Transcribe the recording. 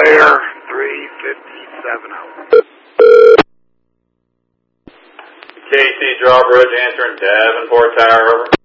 Clear, 357 out. KC Drawbridge answering Davenport Tower, over.